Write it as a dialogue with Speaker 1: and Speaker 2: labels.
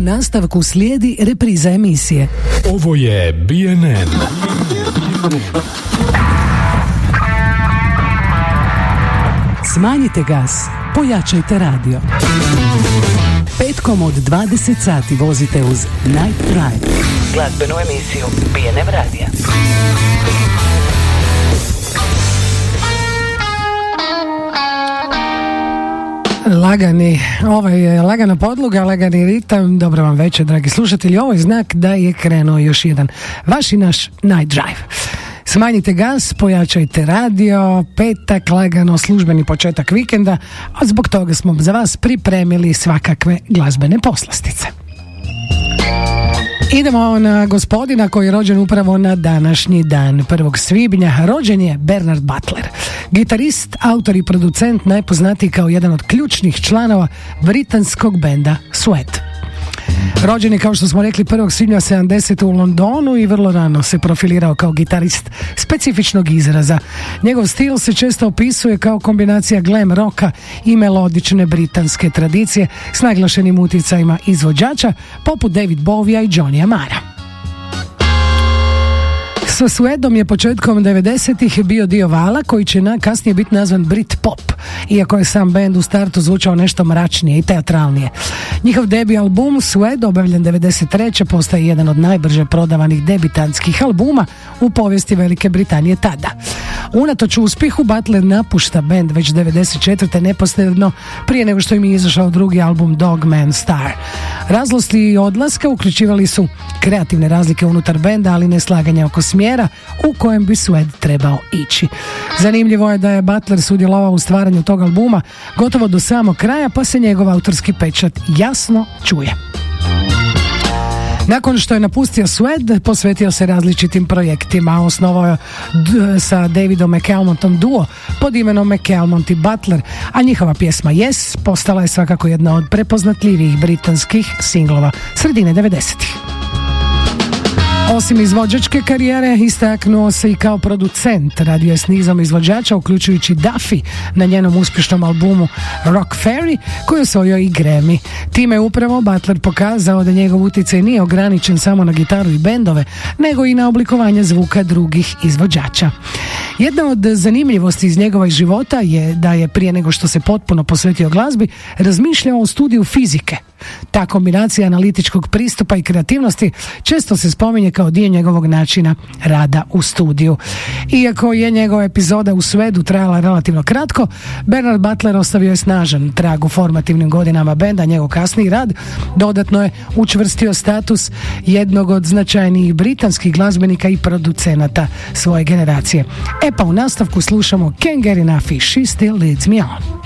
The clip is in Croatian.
Speaker 1: nastavku slijedi repriza emisije.
Speaker 2: Ovo je BNN.
Speaker 1: Smanjite gas, pojačajte radio. Petkom od 20 sati vozite uz Night Drive, glazbenu emisiju BNN radija. Lagana podloga, lagani ritam. Dobro vam večer, dragi slušatelji. Ovo je znak da je krenuo još jedan vaš i naš Night Drive. Smanjite gas, pojačajte radio, petak, lagano službeni početak vikenda, a zbog toga smo za vas pripremili svakakve glazbene poslastice. Idemo na gospodina koji je rođen upravo na današnji dan, 1. svibnja. Rođen je Bernard Butler, gitarist, autor i producent, najpoznatiji kao jedan od ključnih članova britanskog benda Suede. Rođen je, kao što smo rekli, 1. svibnja 70. u Londonu i vrlo rano se profilirao kao gitarist specifičnog izraza. Njegov stil se često opisuje kao kombinacija glam roka i melodične britanske tradicije s naglašenim utjecajima izvođača poput David Bowieja i Johnnya Marra. Sa Suedom je početkom 90-ih bio dio vala koji će kasnije biti nazvan Britpop, iako je sam bend u startu zvučao nešto mračnije i teatralnije. Njihov debi album Suede, objavljen 93. postaje jedan od najbrže prodavanih debitantskih albuma u povijesti Velike Britanije tada. Unatoč uspjehu, Butler napušta bend već 94. neposredno prije nego što im je izašao drugi album Dog Man Star. Razlozi odlaska uključivali su kreativne razlike unutar benda, ali neslaganja oko smjera u kojem bi Suede trebao ići. Zanimljivo je da je Butler sudjelovao u stvaranju tog albuma gotovo do samog kraja, pa se njegov autorski pečat jasno čuje. Nakon što je napustio Suede, posvetio se različitim projektima. Osnovao je sa Davidom McAlmontom duo pod imenom McAlmont i Butler, a njihova pjesma Yes postala je svakako jedna od prepoznatljivijih britanskih singlova sredine 90-ih. Osim izvođačke karijere, istaknuo se i kao producent. Radio je s nizom izvođača, uključujući Duffy na njenom uspješnom albumu Rock Ferry, koji je osvojio i Grammy. Time je upravo Butler pokazao da njegov utjecaj nije ograničen samo na gitaru i bendove, nego i na oblikovanje zvuka drugih izvođača. Jedna od zanimljivosti iz njegova života je da je prije nego što se potpuno posvetio glazbi, razmišljao o studiju fizike. Ta kombinacija analitičkog pristupa i kreativnosti često se spominje kao dio njegovog načina rada u studiju. Iako je njegova epizoda u Suedu trajala relativno kratko, Bernard Butler ostavio je snažan trag u formativnim godinama benda. Njegov kasniji rad dodatno je učvrstio status jednog od značajnijih britanskih glazbenika i producenata svoje generacije. Pa u nastavku slušamo Can't Get Enough i She Still Leads Me On.